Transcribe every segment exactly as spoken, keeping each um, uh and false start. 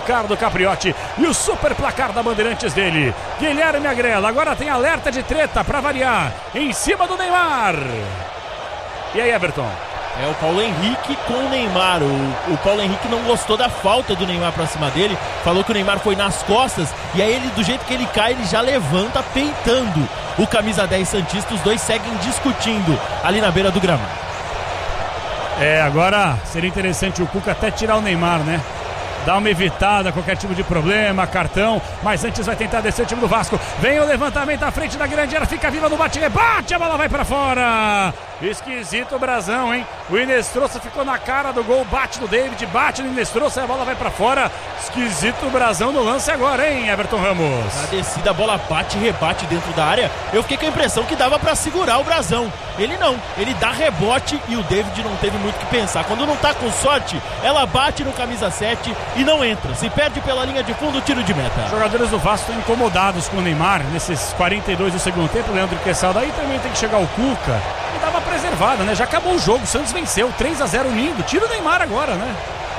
Ricardo Capriotti e o super placar da Bandeirantes dele, Guilherme Agrela. Agora tem alerta de treta pra variar em cima do Neymar. E aí, Everton? É o Paulo Henrique com o Neymar. O, o Paulo Henrique não gostou da falta do Neymar pra cima dele. Falou que o Neymar foi nas costas. E aí ele, do jeito que ele cai, ele já levanta peitando o camisa dez santista. Os dois seguem discutindo ali na beira do gramado. É, agora seria interessante o Cuca até tirar o Neymar, né? Dá uma evitada, qualquer tipo de problema, cartão. Mas antes vai tentar descer o time do Vasco. Vem o levantamento à frente da grande área. Fica viva no bate-rebate. A bola vai pra fora. Esquisito o brasão, hein? O Inestrosa ficou na cara do gol. Bate no David, bate no Inestrosa. A bola vai pra fora. Esquisito o brasão no lance agora, hein, Everton Ramos? Na descida a bola bate e rebate dentro da área. Eu fiquei com a impressão que dava pra segurar o brasão. Ele não, ele dá rebote e o David não teve muito o que pensar. Quando não tá com sorte, ela bate no camisa sete e não entra. Se perde pela linha de fundo, tiro de meta. Os jogadores do Vasco estão incomodados com o Neymar nesses quarenta e dois do segundo tempo. O Leandro Quesada aí também tem que chegar o Cuca e dar uma preservada, né? Já acabou o jogo, o Santos venceu, três a zero lindo. Tira o Neymar agora, né?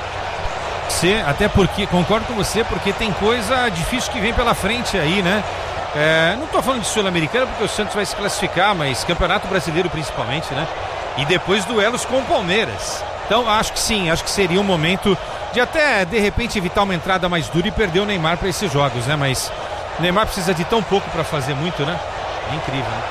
Sim, até porque, concordo com você, porque tem coisa difícil que vem pela frente aí, né? É, não tô falando de Sul-Americana porque o Santos vai se classificar, mas Campeonato Brasileiro principalmente, né? E depois duelos com o Palmeiras. Então acho que sim, acho que seria um momento de até de repente evitar uma entrada mais dura e perder o Neymar para esses jogos, né? Mas o Neymar precisa de tão pouco para fazer muito, né? É incrível, né?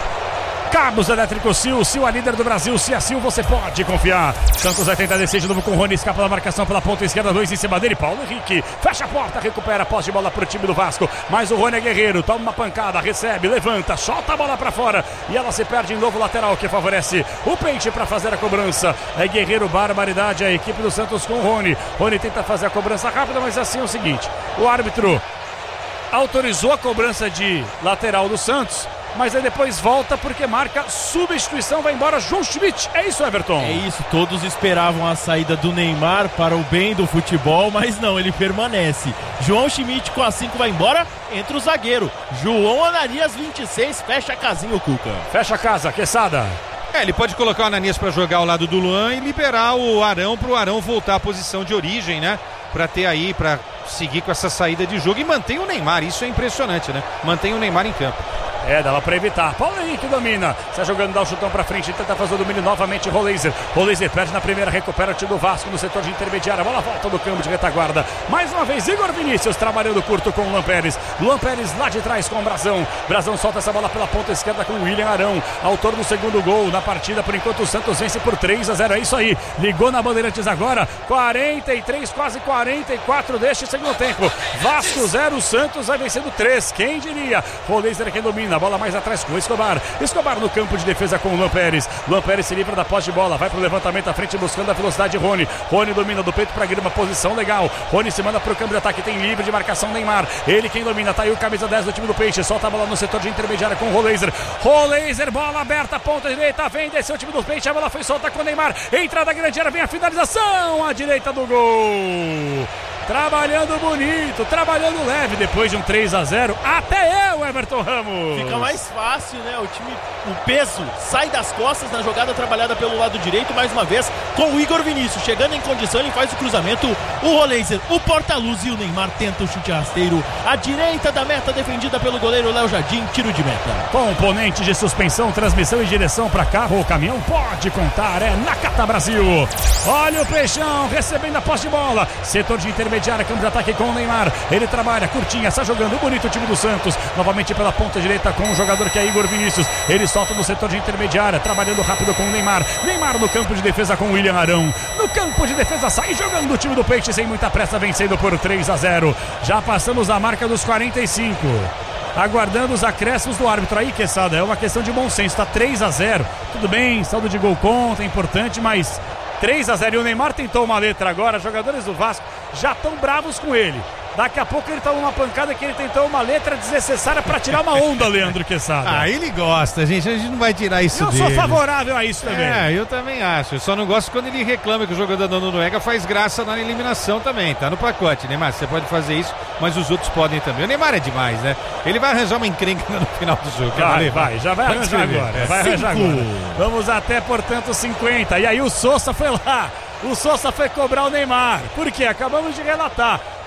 Cabos Elétricos Sil, Sil a líder do Brasil, se é Sil você pode confiar. Santos vai tentar descer de novo com o Rony, escapa da marcação pela ponta esquerda, dois em cima dele, Paulo Henrique, fecha a porta, recupera a posse de bola pro time do Vasco, mas o Rony é guerreiro, toma uma pancada, recebe, levanta, solta a bola pra fora e ela se perde em novo lateral que favorece o Peixe pra fazer a cobrança. É guerreiro, barbaridade, a equipe do Santos com o Rony. Rony tenta fazer a cobrança rápida, mas assim é o seguinte, o árbitro autorizou a cobrança de lateral do Santos, mas aí depois volta porque marca substituição, vai embora João Schmidt. É isso, Everton? É isso, todos esperavam a saída do Neymar para o bem do futebol, mas não, ele permanece. João Schmidt com a cinco vai embora, entra o zagueiro João Ananias, vinte e seis, fecha a casinha o Cuca. Fecha a casa, Quesada. É, ele pode colocar o Ananias para jogar ao lado do Luan e liberar o Arão para o Arão voltar à posição de origem, né? Para ter aí, para seguir com essa saída de jogo e mantém o Neymar, isso é impressionante, né? Mantém o Neymar em campo. É, dava pra evitar. Paulo Henrique domina. Sai jogando, dá o chutão pra frente. Tenta fazer o domínio novamente. Roleiser. Roleiser perde na primeira. Recupera o time do Vasco no setor de intermediária. A bola volta do campo de retaguarda. Mais uma vez, Igor Vinícius trabalhando curto com o Luan Pérez. Luan Pérez lá de trás com o Brazão. Brazão solta essa bola pela ponta esquerda com o William Arão. Autor do segundo gol na partida. Por enquanto, o Santos vence por três a zero. É isso aí. Ligou na Bandeirantes agora. quarenta e três, quase quarenta e quatro deste segundo tempo. Vasco zero, Santos vai vencendo três. Quem diria? Roleiser é quem domina. A bola mais atrás com o Escobar. Escobar no campo de defesa com o Luan Pérez. Luan Pérez se livra da posse de bola. Vai pro levantamento à frente buscando a velocidade de Rony. Rony domina do peito para Grima. Posição legal. Rony se manda pro campo de ataque. Tem livre de marcação Neymar. Ele quem domina. Tá aí o camisa dez do time do Peixe. Solta a bola no setor de intermediária com o Roleiser. Roleiser, bola aberta, ponta direita. Vem, desceu o time do Peixe. A bola foi solta com o Neymar. Entrada grande área. Vem a finalização. À direita do gol. Trabalhando bonito, trabalhando leve depois de um três a zero. Até eu, Everton Ramos. Fica mais fácil, né? O time, o peso sai das costas na jogada trabalhada pelo lado direito, mais uma vez com o Igor Vinícius. Chegando em condição, ele faz o cruzamento. O Roleiser, o porta-luz e o Neymar tenta o chute rasteiro. À direita da meta, defendida pelo goleiro Léo Jardim, tiro de meta. Componentes de suspensão, transmissão e direção para carro ou caminhão, pode contar, é Nakata Brasil. Olha o Peixão recebendo a posse de bola. Setor de intermediária. Campo de ataque com o Neymar, ele trabalha, curtinha, está jogando bonito o time do Santos, novamente pela ponta direita com o jogador que é Igor Vinícius, ele solta no setor de intermediária, trabalhando rápido com o Neymar, Neymar no campo de defesa com o William Arão, no campo de defesa sai jogando o time do Peixe sem muita pressa, vencendo por três a zero, já passamos a marca dos quarenta e cinco, aguardando os acréscimos do árbitro aí, Quesada, é uma questão de bom senso, está três a zero, tudo bem, saldo de gol conta, é importante, mas três a zero, e o Neymar tentou uma letra agora, os jogadores do Vasco já estão bravos com ele. Daqui a pouco ele tá numa pancada que ele tentou uma letra desnecessária para tirar uma onda, Leandro Quesada. Ah, ele gosta, gente, a gente não vai tirar isso eu dele. Eu sou favorável a isso também. É, eu também acho, eu só não gosto quando ele reclama que o jogador da Noruega faz graça na eliminação também, tá no pacote, Neymar, você pode fazer isso, mas os outros podem também. O Neymar é demais, né? Ele vai arranjar uma encrenca no final do jogo. Vai, vai, já vai Pode arranjar escrever. agora, É. vai arranjar Cinco. agora. Vamos até, portanto, cinquenta, e aí o Sousa foi lá. O Sousa foi cobrar o Neymar. Por quê? Acabamos de relatar.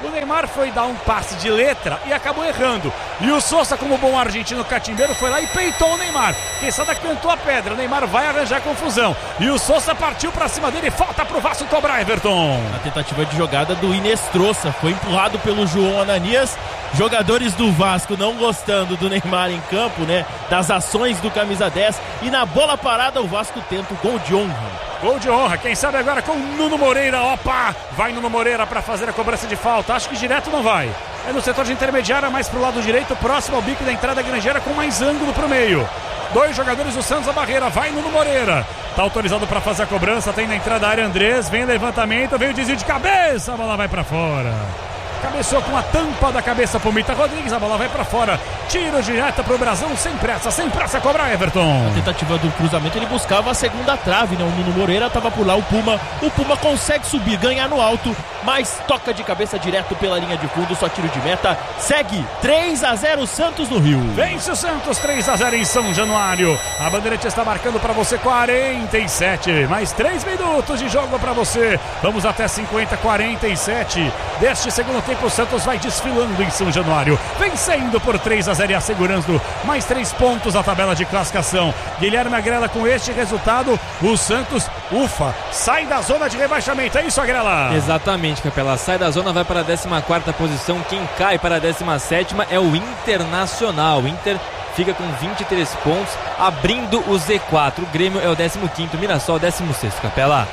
O Neymar foi dar um passe de letra e acabou errando. E o Sousa, como bom argentino catimbeiro, foi lá e peitou o Neymar. Quesada cantou a pedra. O Neymar vai arranjar confusão. E o Sousa partiu pra cima dele. Falta pro Vasco cobrar, Everton. A tentativa de jogada do Inestrosa foi empurrado pelo João Ananias. Jogadores do Vasco não gostando do Neymar em campo, né? Das ações do camisa dez. E na bola parada o Vasco tenta o gol de honra. Gol de honra, quem sabe agora com o Nuno Moreira. Opa, vai Nuno Moreira para fazer a cobrança de falta. Acho que direto não vai. É no setor de intermediária, mais pro lado direito, próximo ao bico da entrada grangeira, com mais ângulo pro meio. Dois jogadores do Santos à barreira, vai Nuno Moreira. Tá autorizado para fazer a cobrança, tem na entrada da área Andrés, vem levantamento, vem o desvio de cabeça, a bola vai para fora. Cabeçou com a tampa da cabeça pro Mita Rodrigues, a bola vai pra fora. Tiro direto pro Brasão, sem pressa, sem pressa cobrar, Everton. A tentativa do cruzamento, ele buscava a segunda trave, né? O Nuno Moreira tava por lá, o Puma. O Puma consegue subir, ganhar no alto, mas toca de cabeça direto pela linha de fundo, só tiro de meta. Segue três a zero Santos no Rio. Vence o Santos três a zero em São Januário. A Bandeirante está marcando pra você quarenta e sete. Mais três minutos de jogo pra você. Vamos até cinquenta, quarenta e sete. Deste segundo tempo. O Santos vai desfilando em São Januário, vencendo por três a zero e assegurando mais três pontos na tabela de classificação. Guilherme Agrela, com este resultado, o Santos, ufa, sai da zona de rebaixamento. É isso, Agrela? Exatamente, Capela. Sai da zona, vai para a décima quarta posição. Quem cai para a décima sétima é o Internacional. O Inter fica com vinte e três pontos, abrindo o Z quatro. O Grêmio é o décimo quinto, Mirassol décimo sexto, Capela.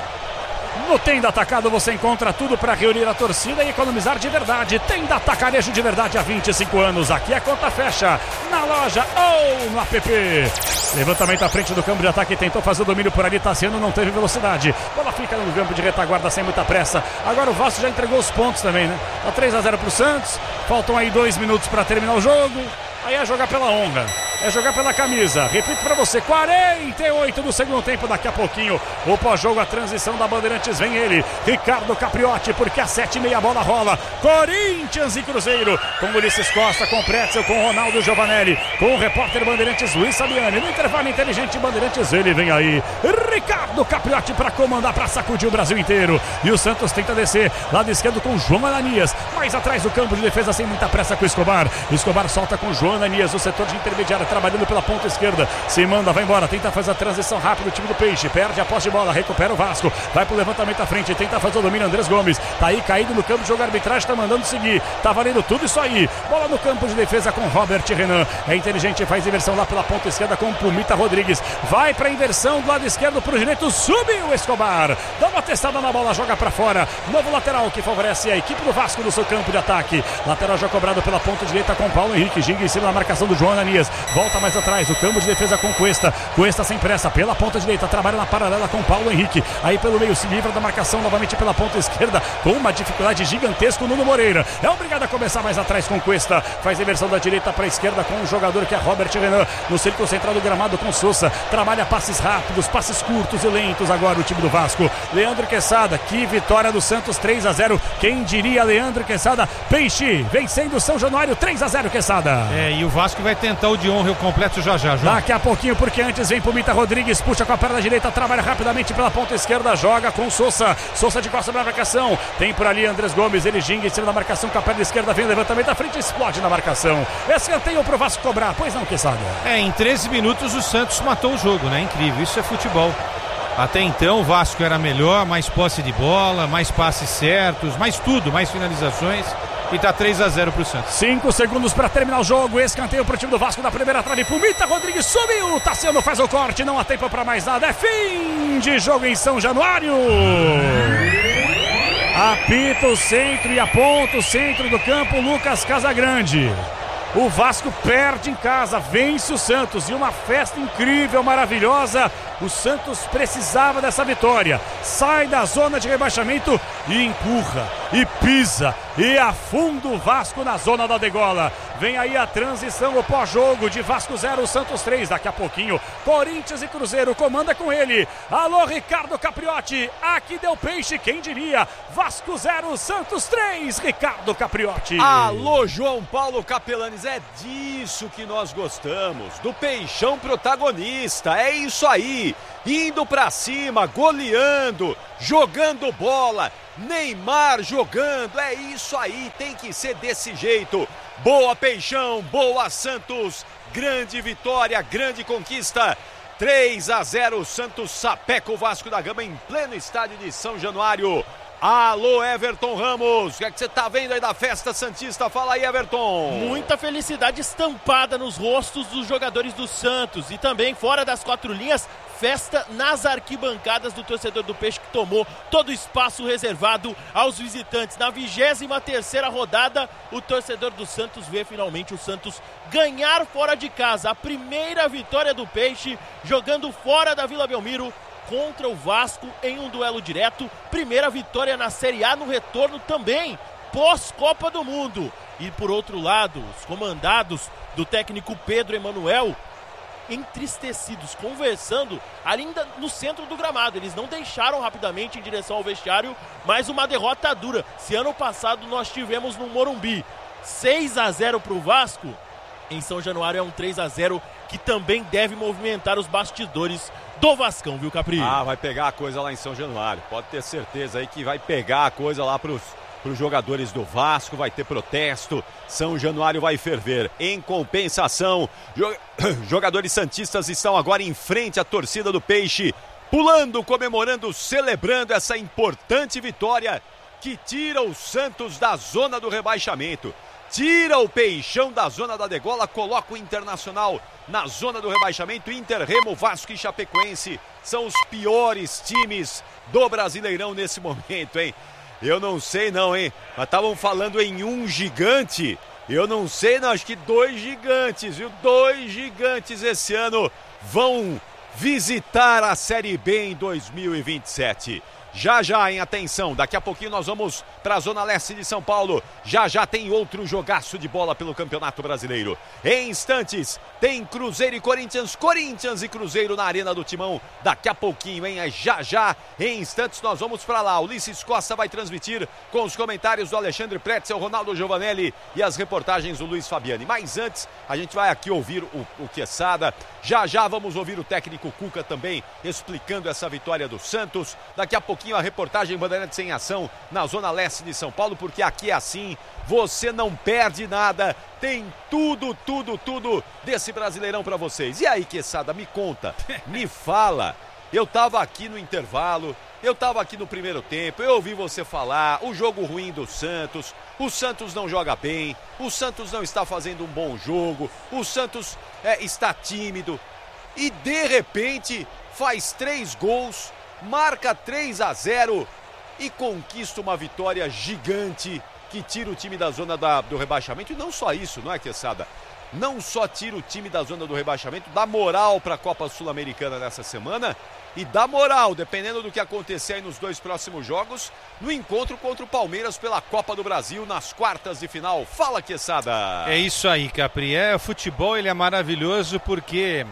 No Tenda Atacado você encontra tudo para reunir a torcida e economizar de verdade. Tenda Atacarejo de verdade há vinte e cinco anos. Aqui a conta fecha na loja ou no app. Levantamento à frente do campo de ataque, tentou fazer o domínio por ali, Tassiano não teve velocidade. Bola fica no campo de retaguarda sem muita pressa. Agora o Vasco já entregou os pontos também, né? Tá três a zero pro Santos. Faltam aí dois minutos para terminar o jogo. Aí é jogar pela honra, é jogar pela camisa. Repito pra você, quarenta e oito do segundo tempo. Daqui a pouquinho o pós-jogo, a transição da Bandeirantes, vem ele, Ricardo Capriotti, porque a sete e meia bola rola. Corinthians e Cruzeiro, com Ulisses Costa, com Pretzel, com Ronaldo Giovanelli, com o repórter Bandeirantes Luiz Sabiani. No intervalo inteligente Bandeirantes, ele vem aí, Ricardo Capriotti, para comandar, para sacudir o Brasil inteiro. E o Santos tenta descer, lado esquerdo com João Ananias, mais atrás do campo de defesa, sem muita pressa com o Escobar. Escobar solta com João Ananias, o setor de intermediária, trabalhando pela ponta esquerda, se manda, vai embora, tenta fazer a transição rápida, o time do Peixe, perde a posse de bola, recupera o Vasco, vai pro levantamento à frente, tenta fazer o domínio, Andrés Gomes, tá aí caído no campo de jogo, a arbitragem tá mandando seguir, tá valendo tudo isso aí, bola no campo de defesa com Robert Renan, é inteligente, faz inversão lá pela ponta esquerda com Pumita Rodrigues, vai pra inversão do lado esquerdo pro direito, subiu o Escobar, dá uma testada na bola, joga pra fora, novo lateral que favorece a equipe do Vasco no seu campo de ataque, lateral já cobrado pela ponta direita com Paulo Henrique, ginga em cima na marcação do João Ananias, volta mais atrás, o campo de defesa com Cuesta, Cuesta sem pressa, pela ponta direita, trabalha na paralela com Paulo Henrique, aí pelo meio se livra da marcação novamente pela ponta esquerda, com uma dificuldade gigantesca, o Nuno Moreira, é obrigado a começar mais atrás com Cuesta, faz inversão da direita para a esquerda com o jogador que é Robert Renan, no círculo central do gramado com Sousa, trabalha passes rápidos, passes curtos e lentos agora o time do Vasco, Leandro Quesada, que vitória do Santos, três a zero, quem diria Leandro Quesada, Peixe, vencendo o São Januário, três a zero Quesada. É, e o Vasco vai tentar o de honra e o completo já já, João. Daqui a pouquinho, porque antes vem Pumita Rodrigues, puxa com a perna direita, trabalha rapidamente pela ponta esquerda, joga com Sousa, Sousa de costa na marcação, tem por ali Andrés Gomes, ele ginga em cima da marcação com a perna esquerda, vem o levantamento à frente, explode na marcação, escanteio pro Vasco cobrar, pois não, Quesada? É, em treze minutos o Santos matou o jogo, né, incrível, isso é futebol. Até então o Vasco era melhor, mais posse de bola, mais passes certos, mais tudo, mais finalizações. E tá três a zero pro Santos. cinco segundos para terminar o jogo. Escanteio pro time do Vasco na primeira trave. Pumita Rodrigues subiu. Tassiano faz o corte. Não há tempo para mais nada. É fim de jogo em São Januário. Apita o centro e aponta o centro do campo Lucas Casagrande. O Vasco perde em casa, vence o Santos e uma festa incrível, maravilhosa. O Santos precisava dessa vitória. Sai da zona de rebaixamento e empurra, e pisa, e afunda o Vasco na zona da degola. Vem aí a transição, o pós-jogo de Vasco zero, Santos três. Daqui a pouquinho, Corinthians e Cruzeiro, comanda com ele. Alô, Ricardo Capriotti, aqui deu Peixe, quem diria? Vasco zero, Santos três, Ricardo Capriotti. Alô, João Paulo Capelanes, é disso que nós gostamos, do Peixão protagonista, é isso aí. indo pra cima, goleando, jogando bola, Neymar jogando, é isso aí, tem que ser desse jeito. Boa Peixão, boa Santos, grande vitória, grande conquista. três a zero, Santos sapeca o Vasco da Gama em pleno estádio de São Januário. Alô, Everton Ramos, o que é que você tá vendo aí da festa santista? Fala aí, Everton. Muita felicidade estampada nos rostos dos jogadores do Santos e também fora das quatro linhas, festa nas arquibancadas do torcedor do Peixe, que tomou todo o espaço reservado aos visitantes. Na vigésima terceira rodada, o torcedor do Santos vê finalmente o Santos ganhar fora de casa. A primeira vitória do Peixe jogando fora da Vila Belmiro contra o Vasco em um duelo direto. Primeira vitória na Série A no retorno também, pós-Copa do Mundo. E por outro lado, os comandados do técnico Pedro Emanuel, entristecidos, conversando ainda no centro do gramado. Eles não deixaram rapidamente em direção ao vestiário, mas uma derrota dura. Se ano passado nós tivemos no Morumbi seis a zero para o Vasco, em São Januário é um três a zero que também deve movimentar os bastidores do Vascão, viu, Capri? Ah, vai pegar a coisa lá em São Januário. Pode ter certeza aí que vai pegar a coisa lá pros, pros jogadores do Vasco. Vai ter protesto. São Januário vai ferver. Em compensação, jo... jogadores santistas estão agora em frente à torcida do Peixe, pulando, comemorando, celebrando essa importante vitória que tira o Santos da zona do rebaixamento. Tira o Peixão da zona da degola, coloca o Internacional na zona do rebaixamento. Inter, Remo, Vasco e Chapecoense são os piores times do Brasileirão nesse momento, hein? Eu não sei não, hein? Mas estavam falando em um gigante. Eu não sei não, acho que dois gigantes, viu? Dois gigantes esse ano vão visitar a Série B em dois mil e vinte e sete. Já já, em atenção, daqui a pouquinho nós vamos para a Zona Leste de São Paulo. Já já tem outro jogaço de bola pelo Campeonato Brasileiro. Em instantes, tem Cruzeiro e Corinthians, Corinthians e Cruzeiro na Arena do Timão. Daqui a pouquinho, hein? É já já, em instantes nós vamos para lá. Ulisses Costa vai transmitir com os comentários do Alexandre Pretzel, Ronaldo Giovanelli e as reportagens do Luiz Fabiani. Mas antes, a gente vai aqui ouvir o, o Quesada. Já já vamos ouvir o técnico Cuca também explicando essa vitória do Santos. Daqui a pouquinho a reportagem Bandeirantes em Ação na Zona Leste de São Paulo, porque aqui é assim, você não perde nada, tem tudo, tudo, tudo desse Brasileirão pra vocês. E aí, Quesada, me conta, me fala, eu tava aqui no intervalo, eu tava aqui no primeiro tempo, eu ouvi você falar, o jogo ruim do Santos, o Santos não joga bem, o Santos não está fazendo um bom jogo, o Santos é, está tímido, e de repente faz três gols, marca três a zero e conquista uma vitória gigante que tira o time da zona da, do rebaixamento. E não só isso, não é, Quesada? Não só tira o time da zona do rebaixamento, dá moral para a Copa Sul-Americana nessa semana e dá moral, dependendo do que acontecer aí nos dois próximos jogos, no encontro contra o Palmeiras pela Copa do Brasil nas quartas de final. Fala, Quesada! É isso aí, Capri. É, o futebol ele é maravilhoso porque...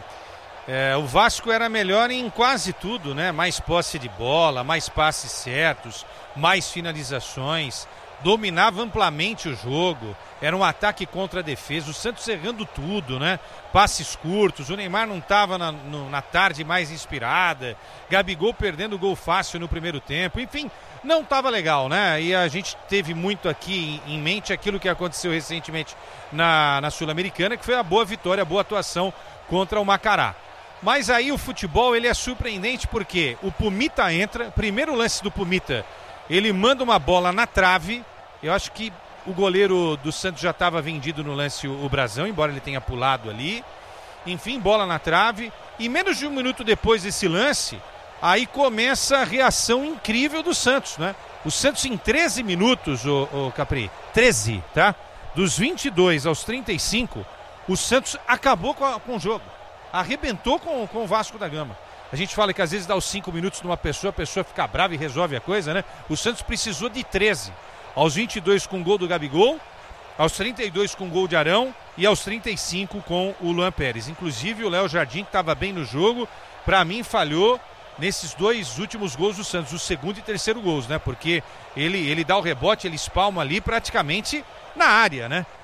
É, o Vasco era melhor em quase tudo, né? Mais posse de bola, mais passes certos, mais finalizações, dominava amplamente o jogo, era um ataque contra a defesa, o Santos errando tudo, né? Passes curtos, o Neymar não estava na, na tarde mais inspirada, Gabigol perdendo gol fácil no primeiro tempo, enfim, não estava legal, né? E a gente teve muito aqui em mente aquilo que aconteceu recentemente na, na Sul-Americana, que foi a boa vitória, a boa atuação contra o Macará. Mas aí o futebol ele é surpreendente porque o Pumita entra, primeiro lance do Pumita, ele manda uma bola na trave, eu acho que o goleiro do Santos já estava vendido no lance, o Brazão, embora ele tenha pulado ali, enfim, bola na trave, e menos de um minuto depois desse lance, aí começa a reação incrível do Santos, né? O Santos em treze minutos, o, o Capri, treze, tá? Dos vinte e dois aos trinta e cinco, o Santos acabou com, a, com o jogo. Arrebentou com, com o Vasco da Gama. A gente fala que às vezes dá os cinco minutos numa pessoa, a pessoa fica brava e resolve a coisa, né? O Santos precisou de treze. Aos vinte e dois com o gol do Gabigol, aos trinta e dois com o gol de Arão e aos trinta e cinco com o Luan Pérez. Inclusive o Léo Jardim, que estava bem no jogo, para mim falhou nesses dois últimos gols do Santos, o segundo e terceiro gols, né? Porque ele, ele dá o rebote, ele espalma ali praticamente na área, né?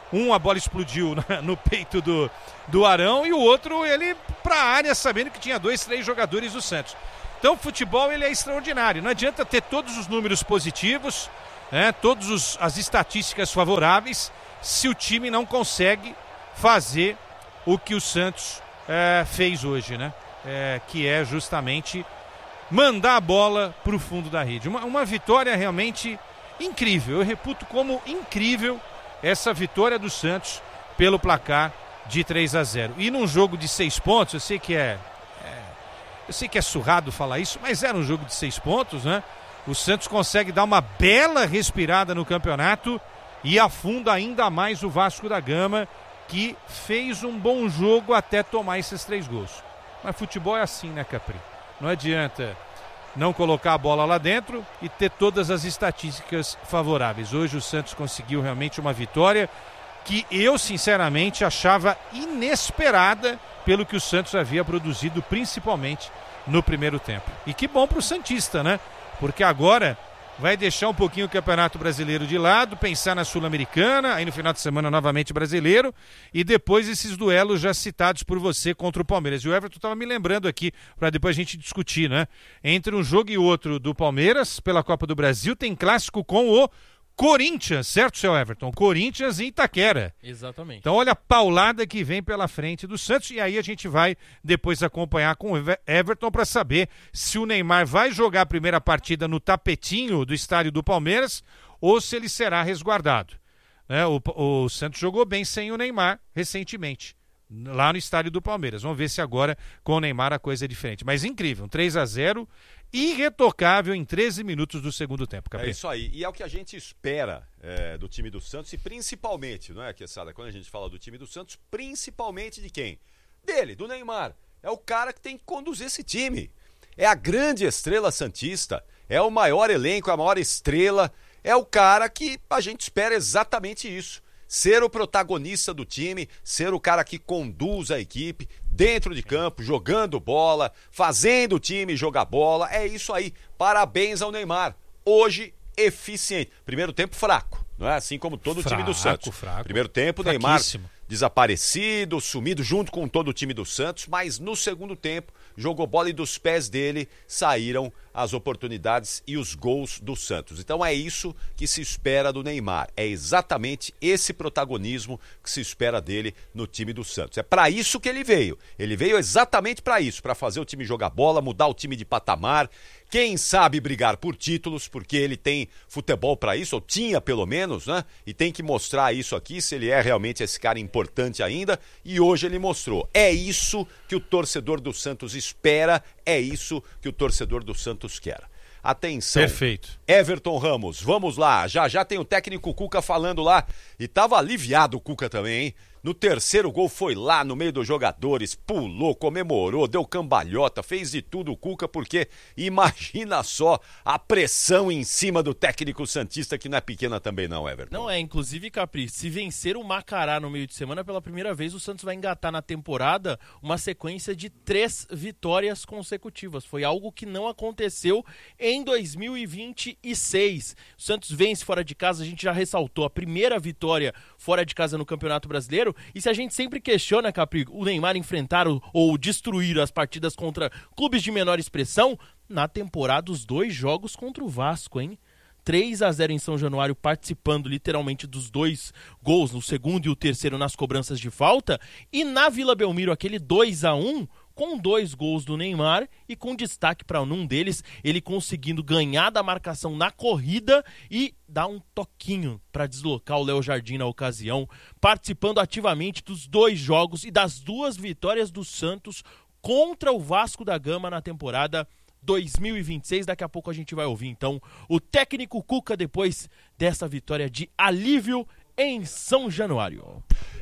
Um, a bola explodiu na, no peito do, do Arão, e o outro, ele para a área, sabendo que tinha dois, três jogadores do Santos. Então o futebol, ele é extraordinário. Não adianta ter todos os números positivos, né, todas os, as estatísticas favoráveis, se o time não consegue fazer o que o Santos é, fez hoje, né? É, que é justamente mandar a bola para o fundo da rede. Uma, uma vitória realmente incrível. Eu reputo como incrível essa vitória do Santos pelo placar de três a zero. E num jogo de seis pontos, eu sei que é, é eu sei que é surrado falar isso, mas era um jogo de seis pontos, né? O Santos consegue dar uma bela respirada no campeonato e afunda ainda mais o Vasco da Gama, que fez um bom jogo até tomar esses três gols. Mas futebol é assim, né, Capri? Não adianta não colocar a bola lá dentro e ter todas as estatísticas favoráveis. Hoje o Santos conseguiu realmente uma vitória que eu, sinceramente, achava inesperada pelo que o Santos havia produzido, principalmente no primeiro tempo. E que bom para o santista, né? Porque agora vai deixar um pouquinho o Campeonato Brasileiro de lado, pensar na Sul-Americana, aí no final de semana novamente brasileiro, e depois esses duelos já citados por você contra o Palmeiras. E o Everton estava me lembrando aqui, para depois a gente discutir, né? Entre um jogo e outro do Palmeiras, pela Copa do Brasil, tem clássico com o Corinthians, certo, seu Everton? Corinthians e Itaquera. Exatamente. Então olha a paulada que vem pela frente do Santos, e aí a gente vai depois acompanhar com o Everton para saber se o Neymar vai jogar a primeira partida no tapetinho do estádio do Palmeiras ou se ele será resguardado. Né? O, o Santos jogou bem sem o Neymar recentemente, lá no estádio do Palmeiras. Vamos ver se agora com o Neymar a coisa é diferente. Mas incrível, um três a zero irretocável em treze minutos do segundo tempo, Capri. É isso aí, e é o que a gente espera é, do time do Santos, e principalmente, não é, Quesada, quando a gente fala do time do Santos, principalmente de quem? Dele, do Neymar. É o cara que tem que conduzir esse time. É a grande estrela santista, é o maior elenco, a maior estrela, é o cara que a gente espera exatamente isso. Ser o protagonista do time, ser o cara que conduz a equipe dentro de campo, jogando bola, fazendo o time jogar bola, é isso aí. Parabéns ao Neymar. Hoje, eficiente. Primeiro tempo fraco, não é? Assim como todo fraco, o time do Santos. Fraco. Primeiro tempo, Neymar desaparecido, sumido junto com todo o time do Santos, mas no segundo tempo jogou bola e dos pés dele saíram as oportunidades e os gols do Santos. Então é isso que se espera do Neymar, é exatamente esse protagonismo que se espera dele no time do Santos. É para isso que ele veio, ele veio exatamente para isso, para fazer o time jogar bola, mudar o time de patamar, quem sabe brigar por títulos, porque ele tem futebol para isso, ou tinha pelo menos, né? E tem que mostrar isso aqui, se ele é realmente esse cara importante ainda, e hoje ele mostrou. É isso que o torcedor do Santos espera, é isso que o torcedor do Santos quer. Atenção. Perfeito. Everton Ramos, vamos lá, já já tem o técnico Cuca falando lá, e tava aliviado o Cuca também, hein? No terceiro gol foi lá no meio dos jogadores, pulou, comemorou, deu cambalhota, fez de tudo o Cuca, porque imagina só a pressão em cima do técnico santista, que não é pequena também não, Everton. Não é, inclusive, Capri, se vencer o Macará no meio de semana, pela primeira vez o Santos vai engatar na temporada uma sequência de três vitórias consecutivas. Foi algo que não aconteceu em dois mil e vinte e seis. O Santos vence fora de casa, a gente já ressaltou a primeira vitória fora de casa no Campeonato Brasileiro. E se a gente sempre questiona, Capri, o Neymar enfrentar ou destruir as partidas contra clubes de menor expressão, na temporada os dois jogos contra o Vasco, hein? três a zero em São Januário, participando literalmente dos dois gols, no segundo e o terceiro nas cobranças de falta, e na Vila Belmiro aquele dois a um, com dois gols do Neymar e com destaque para um deles, ele conseguindo ganhar da marcação na corrida e dar um toquinho para deslocar o Léo Jardim na ocasião, participando ativamente dos dois jogos e das duas vitórias do Santos contra o Vasco da Gama na temporada dois mil e vinte e seis. Daqui a pouco a gente vai ouvir então o técnico Cuca depois dessa vitória de alívio em São Januário.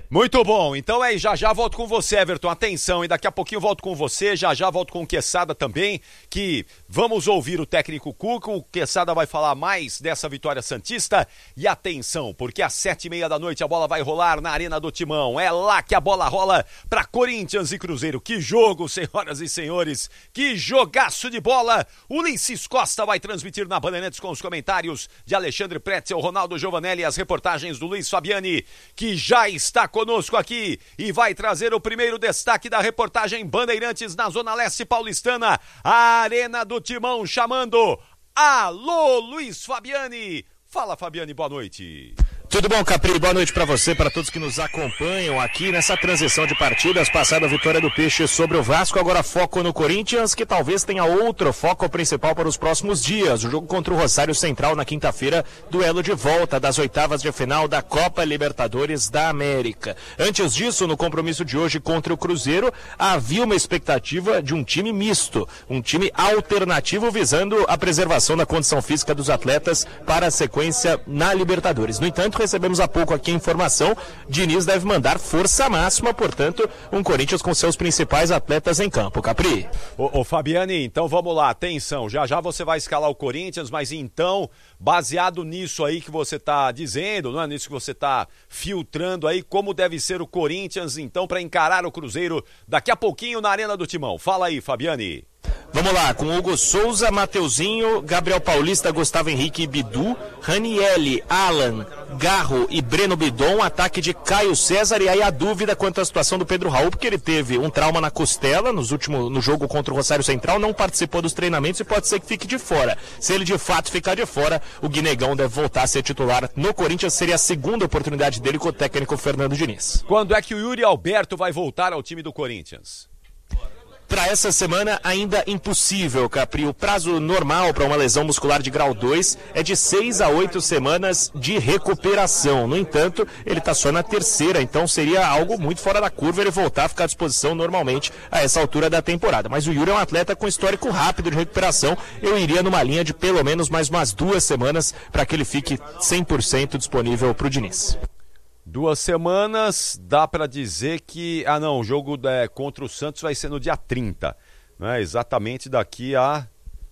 Muito bom, então é, já já volto com você, Everton, atenção, e daqui a pouquinho volto com você, já já volto com o Quesada também, que vamos ouvir o técnico Cuca, o Quesada vai falar mais dessa vitória santista, e atenção, porque às sete e meia da noite a bola vai rolar na Arena do Timão, é lá que a bola rola para Corinthians e Cruzeiro, que jogo, senhoras e senhores, que jogaço de bola, o Ulisses Costa vai transmitir na Bandeirantes com os comentários de Alexandre Pretzel, Ronaldo Giovanelli e as reportagens do Luiz Fabiani, que já está conosco aqui e vai trazer o primeiro destaque da reportagem Bandeirantes na Zona Leste Paulistana. A Arena do Timão chamando. Alô, Luiz Fabiani. Fala, Fabiani, boa noite. Tudo bom, Capri? Boa noite para você, para todos que nos acompanham aqui nessa transição de partidas. Passada a vitória do Peixe sobre o Vasco, agora foco no Corinthians, que talvez tenha outro foco principal para os próximos dias. O jogo contra o Rosário Central na quinta-feira, duelo de volta das oitavas de final da Copa Libertadores da América. Antes disso, no compromisso de hoje contra o Cruzeiro, havia uma expectativa de um time misto, um time alternativo visando a preservação da condição física dos atletas para a sequência na Libertadores. No entanto, recebemos há pouco aqui a informação, Diniz deve mandar força máxima, portanto, um Corinthians com seus principais atletas em campo. Capri. Ô, ô Fabiani, então vamos lá, atenção, já já você vai escalar o Corinthians, mas então, baseado nisso aí que você tá dizendo, não é nisso que você tá filtrando aí, como deve ser o Corinthians, então, para encarar o Cruzeiro daqui a pouquinho na Arena do Timão. Fala aí, Fabiani. Vamos lá, com Hugo Souza, Mateuzinho, Gabriel Paulista, Gustavo Henrique e Bidu, Ranielli, Alan, Garro e Breno Bidon, ataque de Caio César, e aí a dúvida quanto à situação do Pedro Raul, porque ele teve um trauma na costela nos últimos, no jogo contra o Rosário Central, não participou dos treinamentos e pode ser que fique de fora. Se ele de fato ficar de fora, o Guinegão deve voltar a ser titular no Corinthians, seria a segunda oportunidade dele com o técnico Fernando Diniz. Quando é que o Yuri Alberto vai voltar ao time do Corinthians? Para essa semana, ainda impossível, Capri. O prazo normal para uma lesão muscular de grau dois é de seis a oito semanas de recuperação. No entanto, ele está só na terceira, então seria algo muito fora da curva ele voltar a ficar à disposição normalmente a essa altura da temporada. Mas o Yuri é um atleta com histórico rápido de recuperação. Eu iria numa linha de pelo menos mais umas duas semanas para que ele fique cem por cento disponível para o Diniz. Duas semanas, dá para dizer que... Ah, não, o jogo é, contra o Santos vai ser no dia trinta, né? Exatamente daqui a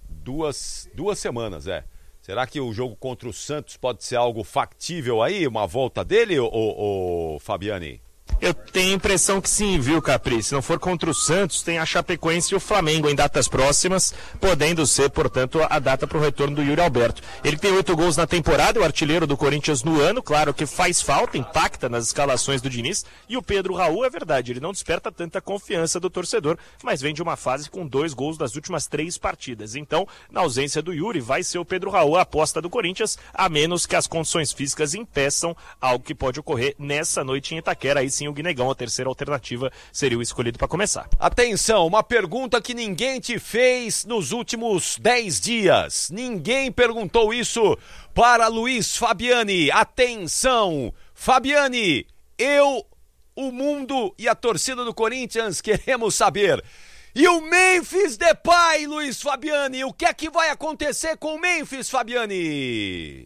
duas, duas semanas, é. Será que o jogo contra o Santos pode ser algo factível aí, uma volta dele, ô, ô, ô Fabiani? Eu tenho a impressão que sim, viu, Capri? Se não for contra o Santos, tem a Chapecoense e o Flamengo em datas próximas, podendo ser, portanto, a data para o retorno do Yuri Alberto. Ele tem oito gols na temporada, o artilheiro do Corinthians no ano, claro que faz falta, impacta nas escalações do Diniz, e o Pedro Raul, é verdade, ele não desperta tanta confiança do torcedor, mas vem de uma fase com dois gols das últimas três partidas. Então, na ausência do Yuri, vai ser o Pedro Raul a aposta do Corinthians, a menos que as condições físicas impeçam algo que pode ocorrer nessa noite em Itaquera. Aí sim o Guinegão, a terceira alternativa, seria o escolhido para começar. Atenção, uma pergunta que ninguém te fez nos últimos dez dias. Ninguém perguntou isso para Luiz Fabiani. Atenção, Fabiani, eu, o mundo e a torcida do Corinthians queremos saber. E o Memphis Depay, Luiz Fabiani, o que é que vai acontecer com o Memphis, Fabiani?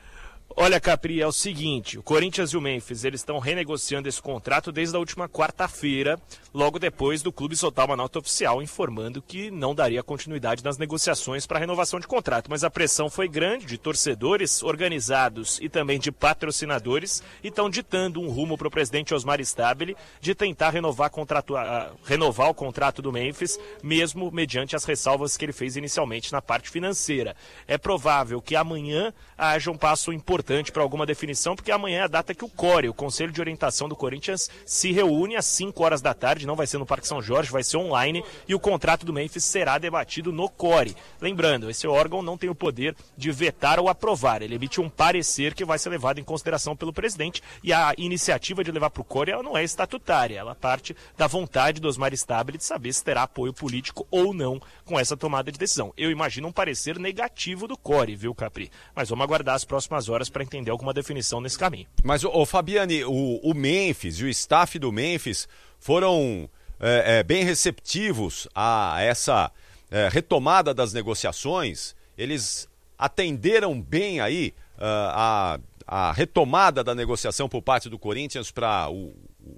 Olha, Capri, é o seguinte, o Corinthians e o Memphis, eles estão renegociando esse contrato desde a última quarta-feira, logo depois do clube soltar uma nota oficial informando que não daria continuidade nas negociações para renovação de contrato. Mas a pressão foi grande de torcedores organizados e também de patrocinadores e estão ditando um rumo para o presidente Osmar Stabile de tentar renovar, contrato, uh, renovar o contrato do Memphis, mesmo mediante as ressalvas que ele fez inicialmente na parte financeira. É provável que amanhã haja um passo importante para alguma definição, porque amanhã é a data que o C O R E, o Conselho de Orientação do Corinthians, se reúne às cinco horas da tarde, não vai ser no Parque São Jorge, vai ser online, e o contrato do Memphis será debatido no C O R E. Lembrando, esse órgão não tem o poder de vetar ou aprovar, ele emite um parecer que vai ser levado em consideração pelo presidente, e a iniciativa de levar para o C O R E ela não é estatutária, ela parte da vontade do Osmar Stabile de saber se terá apoio político ou não com essa tomada de decisão. Eu imagino um parecer negativo do C O R E, viu, Capri? Mas vamos aguardar as próximas horas para entender alguma definição nesse caminho. Mas, ô, ô Fabiani, o, o Memphis e o staff do Memphis foram é, é, bem receptivos a essa é, retomada das negociações. Eles atenderam bem aí uh, a, a retomada da negociação por parte do Corinthians para o,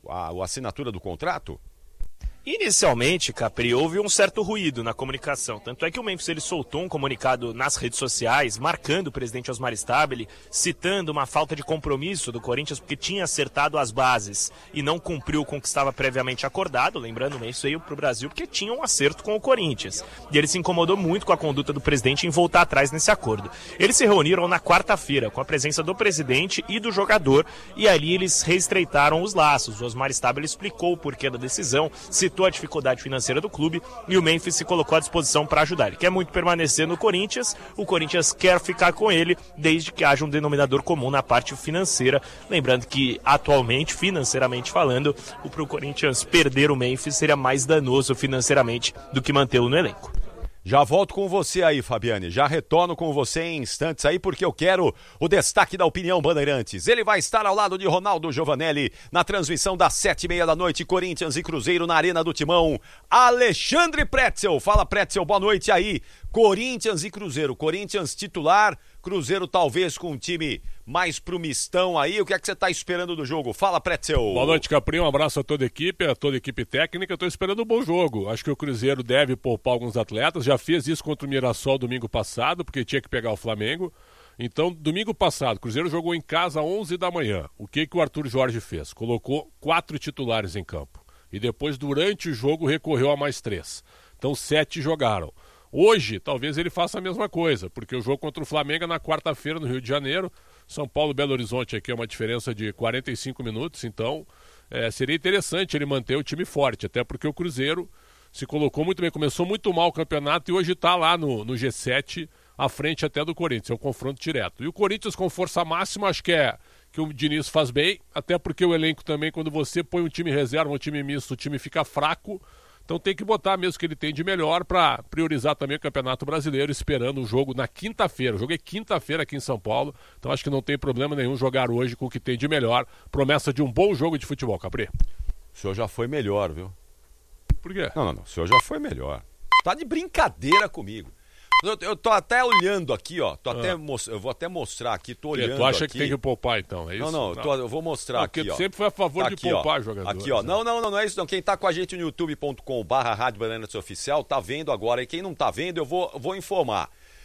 a, a assinatura do contrato? Inicialmente, Capri, houve um certo ruído na comunicação. Tanto é que o Memphis ele soltou um comunicado nas redes sociais, marcando o presidente Osmar Stabile, citando uma falta de compromisso do Corinthians, porque tinha acertado as bases e não cumpriu com o que estava previamente acordado. Lembrando, o Memphis veio para o Brasil porque tinha um acerto com o Corinthians. E ele se incomodou muito com a conduta do presidente em voltar atrás nesse acordo. Eles se reuniram na quarta-feira, com a presença do presidente e do jogador, e ali eles reestreitaram os laços. O Osmar Stabile explicou o porquê da decisão, citou a dificuldade financeira do clube e o Memphis se colocou à disposição para ajudar. Ele quer muito permanecer no Corinthians, o Corinthians quer ficar com ele desde que haja um denominador comum na parte financeira. Lembrando que atualmente, financeiramente falando, para o Corinthians perder o Memphis seria mais danoso financeiramente do que mantê-lo no elenco. Já volto com você aí, Fabiane. Já retorno com você em instantes aí, porque eu quero o destaque da Opinião Bandeirantes. Ele vai estar ao lado de Ronaldo Giovanelli na transmissão das sete e meia da noite, Corinthians e Cruzeiro na Arena do Timão. Alexandre Pretzel. Fala, Pretzel, boa noite aí. Corinthians e Cruzeiro. Corinthians titular, Cruzeiro talvez com um time mais pro mistão aí. O que é que você tá esperando do jogo? Fala, Pretzel. Boa noite, Capri. Um abraço a toda a equipe, a toda a equipe técnica. Eu tô esperando um bom jogo. Acho que o Cruzeiro deve poupar alguns atletas. Já fez isso contra o Mirassol domingo passado, porque tinha que pegar o Flamengo. Então, domingo passado, o Cruzeiro jogou em casa às onze da manhã. O que, que o Arthur Jorge fez? Colocou quatro titulares em campo. E depois, durante o jogo, recorreu a mais três. Então, sete jogaram. Hoje, talvez ele faça a mesma coisa, porque o jogo contra o Flamengo é na quarta-feira no Rio de Janeiro. São Paulo e Belo Horizonte aqui é uma diferença de quarenta e cinco minutos, então é, seria interessante ele manter o time forte, até porque o Cruzeiro se colocou muito bem, começou muito mal o campeonato e hoje está lá no, no G sete, à frente até do Corinthians, é um confronto direto. E o Corinthians com força máxima, acho que é que o Diniz faz bem, até porque o elenco também, quando você põe um time reserva, um time misto, o time fica fraco. Então tem que botar mesmo o que ele tem de melhor para priorizar também o Campeonato Brasileiro, esperando o jogo na quinta-feira. O jogo é quinta-feira aqui em São Paulo, então acho que não tem problema nenhum jogar hoje com o que tem de melhor. Promessa de um bom jogo de futebol, Capri. O senhor já foi melhor, viu? Por quê? Não, não, não. O senhor já foi melhor. Tá de brincadeira comigo. Eu, eu tô até olhando aqui, ó. Tô ah. até mo- eu vou até mostrar aqui, tô olhando aqui. Tu acha aqui. que tem que poupar, então, é isso? Não, não, não. Tô, eu vou mostrar não, aqui, ó. ó. Sempre foi a favor aqui, de poupar ó. jogadores. Aqui, ó. Né? Não, não, não, não é isso não. Quem tá com a gente no youtube ponto com barra Rádio Bandeirantes Oficial tá vendo agora. E quem não tá vendo, eu vou, vou informar.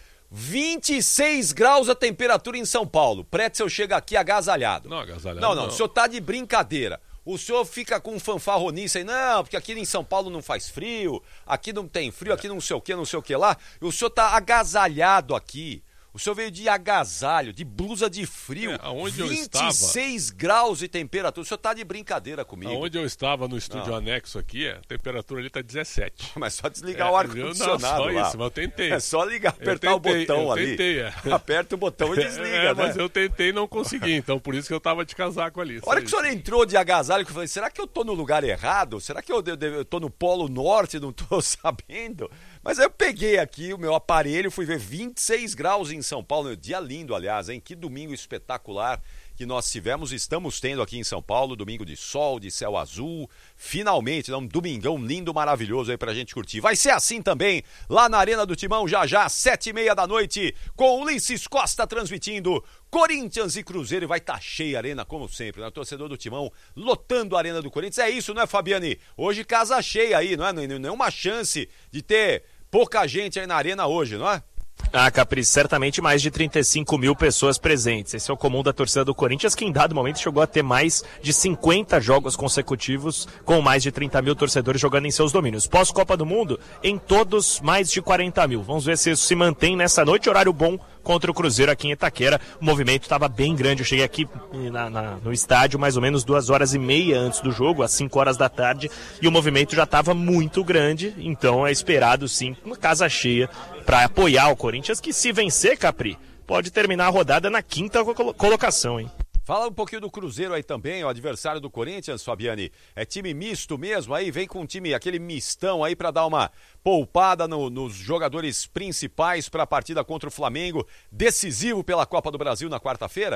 vinte e seis graus a temperatura em São Paulo. Pretzel chega aqui agasalhado. Não, agasalhado Não, não, não. o senhor tá de brincadeira. O senhor fica com fanfarronice aí, não, porque aqui em São Paulo não faz frio, aqui não tem frio, aqui não sei o que, não sei o que lá. E o senhor tá agasalhado aqui. O senhor veio de agasalho, de blusa de frio, é, aonde vinte e seis eu estava... graus de temperatura. O senhor tá de brincadeira comigo. Aonde eu estava no estúdio não. anexo aqui, a temperatura ali tá dezessete. Mas só desligar é, o ar-condicionado lá. Só lá. isso, mas eu tentei. É só ligar, apertar tentei, o botão eu ali. Tentei, é. Aperta o botão e desliga, é, né? Mas eu tentei e não consegui, então por isso que eu tava de casaco ali. A hora que o senhor entrou de agasalho, que eu falei, será que eu tô no lugar errado? Será que eu, eu, eu tô no Polo Norte, não tô sabendo? Mas aí eu peguei aqui o meu aparelho, fui ver vinte e seis graus em São Paulo, dia lindo, aliás, hein? Que domingo espetacular que nós tivemos, estamos tendo aqui em São Paulo, domingo de sol, de céu azul, finalmente, um domingão lindo, maravilhoso aí pra gente curtir. Vai ser assim também, lá na Arena do Timão, já já, sete e meia da noite, com Ulisses Costa transmitindo Corinthians e Cruzeiro, e vai estar tá cheia a arena, como sempre, né? O torcedor do Timão lotando a Arena do Corinthians, é isso, não é, Fabiane? Hoje casa cheia aí, não é? Nenhuma chance de ter pouca gente aí na arena hoje, não é? Ah, Capri, certamente mais de trinta e cinco mil pessoas presentes. Esse é o comum da torcida do Corinthians, que em dado momento chegou a ter mais de cinquenta jogos consecutivos, com mais de trinta mil torcedores jogando em seus domínios. Pós-Copa do Mundo, em todos, mais de quarenta mil. Vamos ver se isso se mantém nessa noite, horário bom contra o Cruzeiro aqui em Itaquera. O movimento estava bem grande. Eu cheguei aqui na, na, no estádio mais ou menos duas horas e meia antes do jogo, às cinco horas da tarde, e o movimento já estava muito grande, então é esperado sim, uma casa cheia, para apoiar o Corinthians, que se vencer, Capri, pode terminar a rodada na quinta colocação, hein? Fala um pouquinho do Cruzeiro aí também, o adversário do Corinthians, Fabiane. É time misto mesmo aí? Vem com um time, aquele mistão aí para dar uma poupada no, nos jogadores principais para a partida contra o Flamengo, decisivo pela Copa do Brasil na quarta-feira?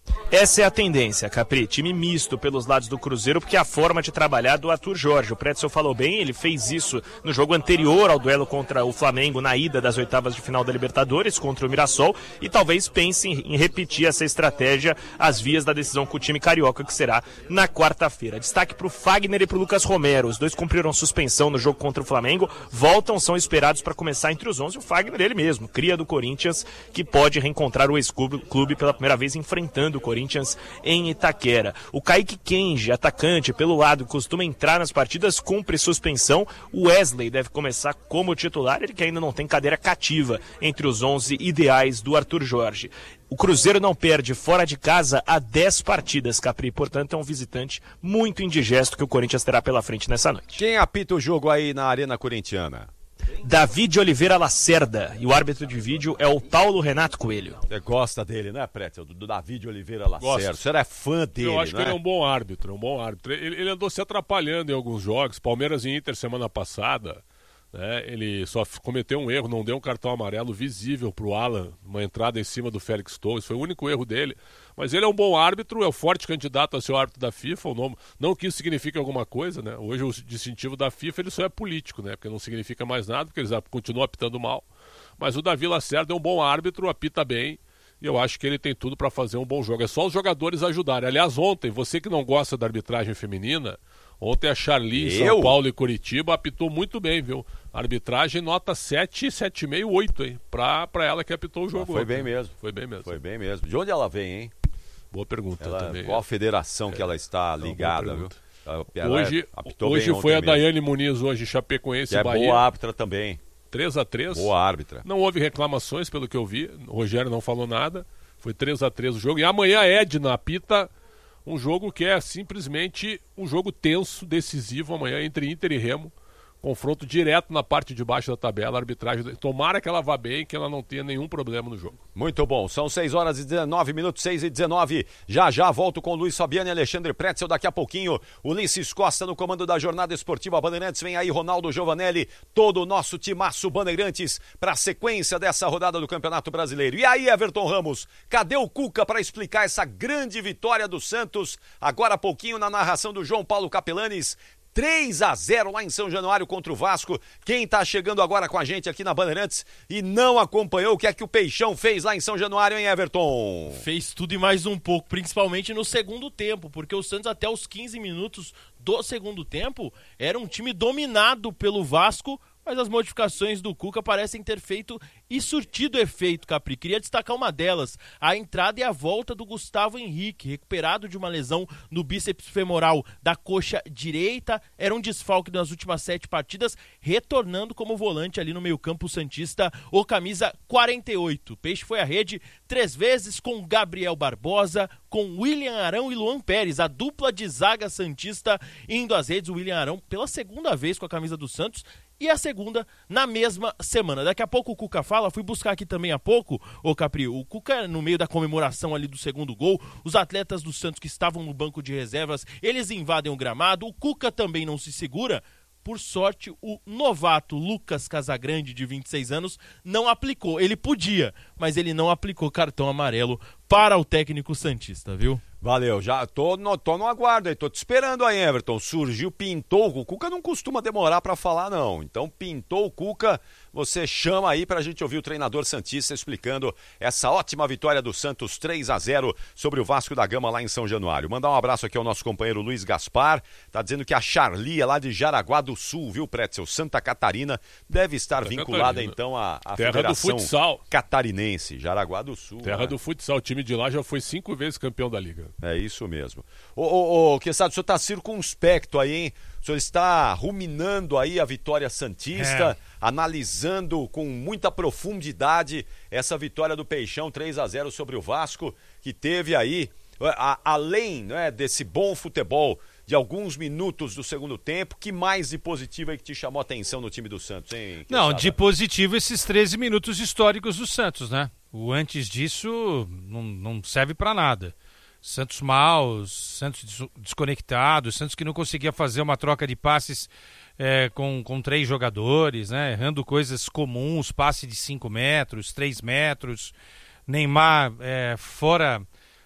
Essa é a tendência, Capri. Time misto pelos lados do Cruzeiro, porque é a forma de trabalhar do Arthur Jorge. O Pretzel falou bem, ele fez isso no jogo anterior ao duelo contra o Flamengo na ida das oitavas de final da Libertadores contra o Mirassol, e talvez pense em repetir essa estratégia às vias da decisão com o time carioca, que será na quarta-feira. Destaque para o Fagner e para o Lucas Romero. Os dois cumpriram suspensão no jogo contra o Flamengo, voltam, são esperados para começar entre os onze. O Fagner, ele mesmo, cria do Corinthians, que pode reencontrar o ex-clube pela primeira vez enfrentando o Corinthians em Itaquera. O Kaique Kenji, atacante pelo lado, costuma entrar nas partidas, cumpre suspensão. O Wesley deve começar como titular, ele que ainda não tem cadeira cativa entre os onze ideais do Arthur Jorge. O Cruzeiro não perde fora de casa há dez partidas, Capri, portanto é um visitante muito indigesto que o Corinthians terá pela frente nessa noite. Quem apita o jogo aí na Arena Corintiana? David Oliveira Lacerda, e o árbitro de vídeo é o Paulo Renato Coelho. Você gosta dele, né, Pretzel? Do, do David Oliveira Lacerda. Gosto. Você é fã dele, Eu acho né? que ele é um bom árbitro, é um bom árbitro. Ele, ele andou se atrapalhando em alguns jogos, Palmeiras e Inter semana passada, né? Ele só cometeu um erro, não deu um cartão amarelo visível pro Alan, uma entrada em cima do Félix Torres, foi o único erro dele. Mas ele é um bom árbitro, é o forte candidato a ser o árbitro da FIFA, o nome, não que isso signifique alguma coisa, né? Hoje o distintivo da FIFA ele só é político, né? Porque não significa mais nada, porque eles continuam apitando mal. Mas o Davi Lacerda é um bom árbitro, apita bem, e eu acho que ele tem tudo para fazer um bom jogo. É só os jogadores ajudarem. Aliás, ontem, você que não gosta da arbitragem feminina, ontem a Charly, Eu? São Paulo e Curitiba apitou muito bem, viu? Arbitragem nota sete, sete e meio, oito, hein? Pra, pra ela que apitou o jogo. Ah, foi ontem. bem mesmo. Foi bem mesmo. Foi bem mesmo. De onde ela vem, hein? Boa pergunta Ela, também. qual a federação é. que ela está ligada, Não, viu? Ela hoje hoje foi a Daiane Muniz, hoje Chapecoense e e Bahia. É boa árbitra também. três a três. Boa árbitra. Não houve reclamações, pelo que eu vi. O Rogério não falou nada. Foi três a três o jogo. E amanhã Edna apita um jogo que é simplesmente um jogo tenso, decisivo amanhã entre Inter e Remo. Confronto direto na parte de baixo da tabela, a arbitragem. Tomara que ela vá bem, que ela não tenha nenhum problema no jogo. Muito bom, são seis horas e dezenove minutos, seis e dezenove. Já já volto com Luiz Fabiano e Alexandre Pretzel. Daqui a pouquinho, Ulisses Costa no comando da Jornada Esportiva Bandeirantes. Vem aí Ronaldo Giovanelli, todo o nosso timaço Bandeirantes para a sequência dessa rodada do Campeonato Brasileiro. E aí, Everton Ramos, cadê o Cuca para explicar essa grande vitória do Santos? Agora há pouquinho na narração do João Paulo Capelanes. três a zero lá em São Januário contra o Vasco. Quem tá chegando agora com a gente aqui na Bandeirantes e não acompanhou o que é que o Peixão fez lá em São Januário, hein, Everton? Fez tudo e mais um pouco, principalmente no segundo tempo, porque o Santos até os quinze minutos do segundo tempo era um time dominado pelo Vasco, mas as modificações do Cuca parecem ter feito e surtido efeito, Capri. Queria destacar uma delas, a entrada e a volta do Gustavo Henrique, recuperado de uma lesão no bíceps femoral da coxa direita, era um desfalque nas últimas sete partidas, retornando como volante ali no meio-campo santista, o camisa quarenta e oito. O Peixe foi à rede três vezes com Gabriel Barbosa, com William Arão e Luan Pérez, a dupla de zaga santista indo às redes. O William Arão pela segunda vez com a camisa do Santos, e a segunda na mesma semana. Daqui a pouco o Cuca fala, fui buscar aqui também há pouco, ô Capri, o Cuca no meio da comemoração ali do segundo gol, os atletas do Santos que estavam no banco de reservas, eles invadem o gramado, o Cuca também não se segura. Por sorte, o novato Lucas Casagrande, de vinte e seis anos, não aplicou. Ele podia, mas ele não aplicou cartão amarelo para o técnico santista, viu? Valeu, já tô no, tô no aguardo aí, tô te esperando aí, Everton. Surgiu, pintou, o Cuca não costuma demorar pra falar, não. Então, pintou o Cuca, você chama aí pra gente ouvir o treinador santista explicando essa ótima vitória do Santos três a zero sobre o Vasco da Gama lá em São Januário. Mandar um abraço aqui ao nosso companheiro Luiz Gaspar, tá dizendo que a Charly é lá de Jaraguá do Sul, viu, Pretzel? Santa Catarina, deve estar Santa vinculada Catarina. então à, à Terra Federação do Futsal. Catarinense, Jaraguá do Sul. Terra né? do futsal, o time de lá já foi cinco vezes campeão da Liga. É isso mesmo. Ô, ô, ô, Quesada, o senhor está circunspecto aí, hein? O senhor está ruminando aí a vitória santista, é. analisando com muita profundidade essa vitória do Peixão três a zero sobre o Vasco, que teve aí, a, além né, desse bom futebol de alguns minutos do segundo tempo, que mais de positivo aí que te chamou a atenção no time do Santos, hein? Quesada? Não, de positivo esses treze minutos históricos do Santos, né? O antes disso não, não serve para nada. Santos mal, Santos desconectado, Santos que não conseguia fazer uma troca de passes é, com, com três jogadores, né? Errando coisas comuns, passe de cinco metros, três metros, Neymar é, fora,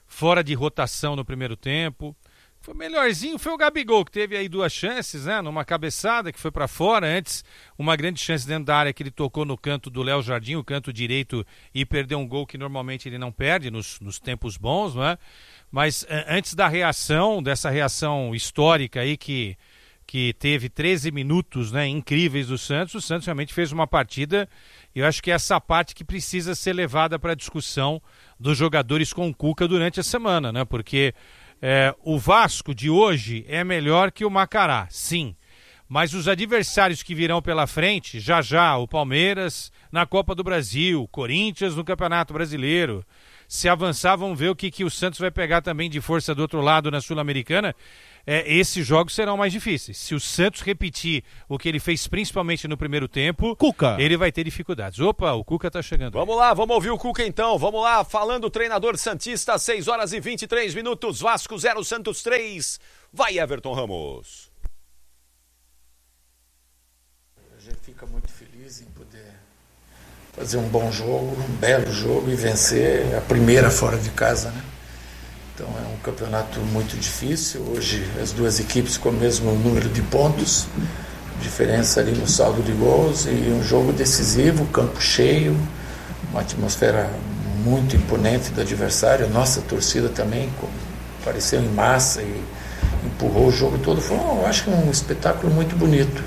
fora de rotação no primeiro tempo. Foi melhorzinho, foi o Gabigol, que teve aí duas chances, né? Numa cabeçada que foi para fora, antes uma grande chance dentro da área que ele tocou no canto do Léo Jardim, o canto direito, e perdeu um gol que normalmente ele não perde nos, nos tempos bons, não é? Mas antes da reação, dessa reação histórica aí que, que teve treze minutos, né, incríveis do Santos, o Santos realmente fez uma partida, e eu acho que é essa parte que precisa ser levada para a discussão dos jogadores com o Cuca durante a semana, né? Porque É, o Vasco de hoje é melhor que o Macará, sim. Mas os adversários que virão pela frente, já já, o Palmeiras na Copa do Brasil, Corinthians no Campeonato Brasileiro. Se avançar, vamos ver o que, que o Santos vai pegar também de força do outro lado na Sul-Americana. É, esses jogos serão mais difíceis. Se o Santos repetir o que ele fez principalmente no primeiro tempo, Cuca, ele vai ter dificuldades. Opa, o Cuca tá chegando. Vamos lá, vamos ouvir o Cuca então. Vamos lá, falando o treinador santista, seis horas e vinte e três minutos, Vasco zero, Santos três. Vai, Everton Ramos. A gente fica muito feliz em poder fazer um bom jogo, um belo jogo e vencer a primeira fora de casa, né? Então é um campeonato muito difícil. Hoje as duas equipes com o mesmo número de pontos, diferença ali no saldo de gols, e um jogo decisivo, campo cheio, uma atmosfera muito imponente do adversário. Nossa torcida também apareceu em massa e empurrou o jogo todo. Foi, eu acho que um espetáculo muito bonito.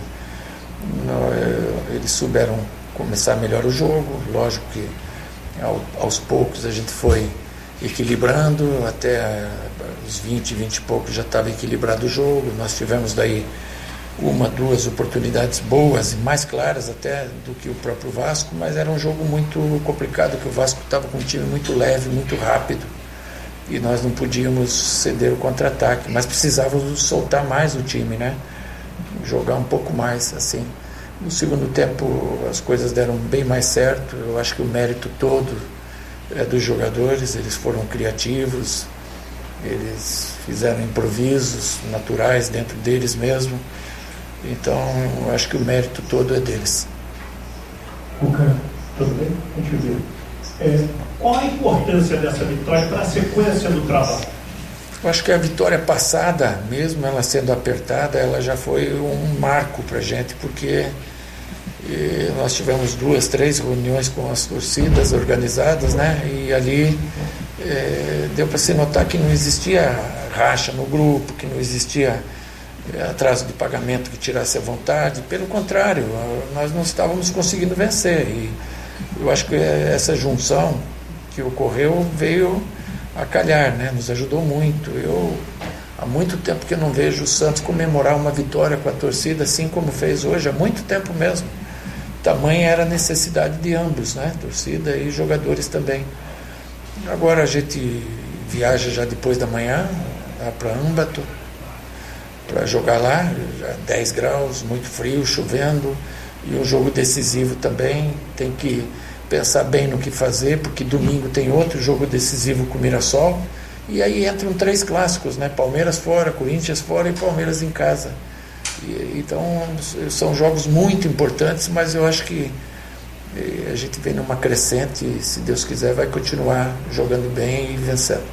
Eles souberam começar melhor o jogo, lógico que aos poucos a gente foi equilibrando, até os vinte, vinte e poucos já estava equilibrado o jogo. Nós tivemos daí uma, duas oportunidades boas e mais claras até do que o próprio Vasco, mas era um jogo muito complicado, que o Vasco estava com um time muito leve, muito rápido, e nós não podíamos ceder o contra-ataque, mas precisávamos soltar mais o time, né? Jogar um pouco mais, assim. No segundo tempo as coisas deram bem mais certo. Eu acho que o mérito todo é dos jogadores, eles foram criativos, eles fizeram improvisos naturais dentro deles mesmo, então eu acho que o mérito todo é deles. Cuca, tudo bem? Deixa eu ver. É, qual a importância dessa vitória para a sequência do trabalho? Eu acho que a vitória passada, mesmo ela sendo apertada, ela já foi um marco para a gente, porque e nós tivemos duas, três reuniões com as torcidas organizadas, né? E ali é, deu para se notar que não existia racha no grupo, que não existia é, atraso de pagamento que tirasse a vontade. Pelo contrário, nós não estávamos conseguindo vencer. E eu acho que essa junção que ocorreu veio a calhar, né? Nos ajudou muito. Eu há muito tempo que eu não vejo o Santos comemorar uma vitória com a torcida assim como fez hoje, há muito tempo mesmo. Tamanha era a necessidade de ambos, né? Torcida e jogadores também. Agora a gente viaja já depois da manhã, lá para Ambato, para jogar lá, já dez graus, muito frio, chovendo, e um jogo decisivo também. Tem que pensar bem no que fazer, porque domingo tem outro jogo decisivo com o Mirassol, e aí entram três clássicos, né? Palmeiras fora, Corinthians fora e Palmeiras em casa. Então são jogos muito importantes, mas eu acho que a gente vem numa crescente e, se Deus quiser, vai continuar jogando bem e vencendo.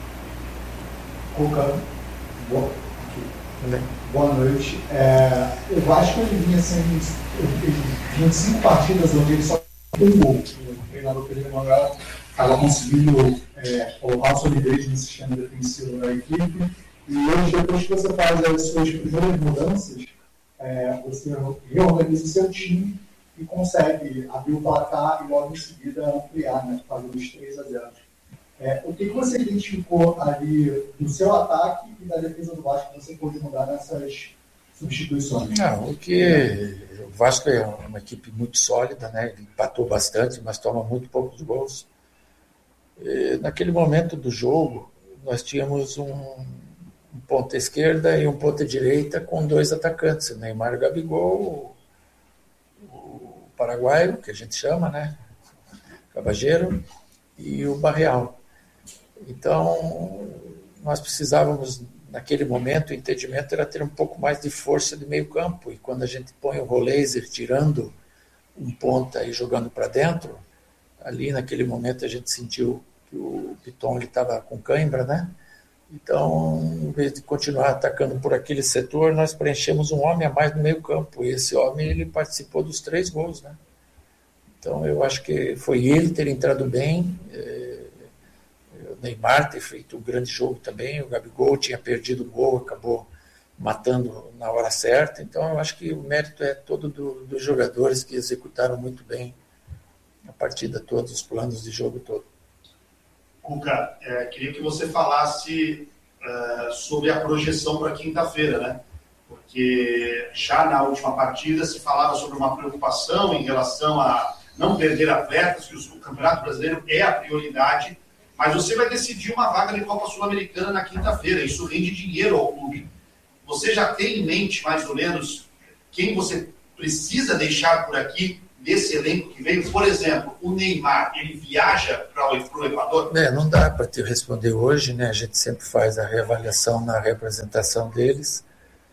Cuca, boa, boa noite. É, o Vasco ele vinha sendo, ele vinha de cinco partidas onde ele só um gol. O treinador Felipe Manuel estava conseguindo é, colocar a solidez no sistema defensivo da equipe. E hoje, depois que você faz as suas primeiras mudanças, é, você reorganiza o seu time e consegue abrir o placar e logo em seguida ampliar, né, fazendo os três a zero. É, o que você identificou ali do seu ataque e da defesa do Vasco que você pode mudar nessas substituições? Não, o que o Vasco é uma equipe muito sólida, né? Ele empatou bastante, mas toma muito poucos gols. E naquele momento do jogo, nós tínhamos um um ponta esquerda e um ponta direita com dois atacantes, o Neymar e o Gabigol, o paraguaio, que a gente chama, né? Cabageiro, e o Barreal. Então, nós precisávamos, naquele momento, o entendimento era ter um pouco mais de força de meio campo, e quando a gente põe o Roleiser tirando um ponta e jogando para dentro, ali naquele momento a gente sentiu que o Piton estava com cãibra, né? Então, em vez de continuar atacando por aquele setor, nós preenchemos um homem a mais no meio campo. E esse homem, ele participou dos três gols, né? Então, eu acho que foi ele ter entrado bem, é, o Neymar ter feito um grande jogo também, o Gabigol tinha perdido o gol, acabou matando na hora certa. Então, eu acho que o mérito é todo do, dos jogadores que executaram muito bem a partida toda, os planos de jogo todo. Cuca, é, queria que você falasse é, sobre a projeção para quinta-feira, né? Porque já na última partida se falava sobre uma preocupação em relação a não perder atletas, que o Campeonato Brasileiro é a prioridade, mas você vai decidir uma vaga de Copa Sul-Americana na quinta-feira, isso rende dinheiro ao clube. Você já tem em mente, mais ou menos, quem você precisa deixar por aqui desse elenco que veio? Por exemplo, o Neymar, ele viaja para o Equador? É, não dá para te responder hoje, né? A gente sempre faz a reavaliação na representação deles